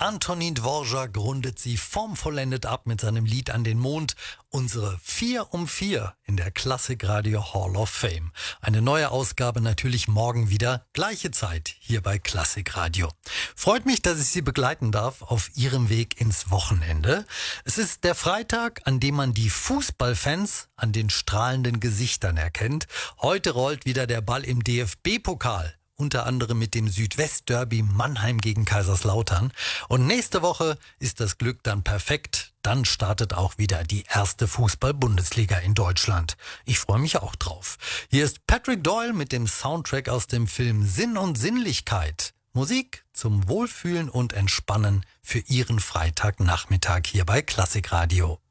Antonin Dvorak rundet sie formvollendet ab mit seinem Lied An den Mond. Unsere 4 um 4 in der Klassikradio Hall of Fame. Eine neue Ausgabe natürlich morgen wieder, gleiche Zeit hier bei Klassikradio. Freut mich, dass ich Sie begleiten darf auf Ihrem Weg ins Wochenende. Es ist der Freitag, an dem man die Fußballfans an den strahlenden Gesichtern erkennt. Heute rollt wieder der Ball im DFB-Pokal. Unter anderem mit dem Südwest-Derby Mannheim gegen Kaiserslautern. Und nächste Woche ist das Glück dann perfekt. Dann startet auch wieder die erste Fußball-Bundesliga in Deutschland. Ich freue mich auch drauf. Hier ist Patrick Doyle mit dem Soundtrack aus dem Film Sinn und Sinnlichkeit. Musik zum Wohlfühlen und Entspannen für Ihren Freitagnachmittag hier bei Klassikradio.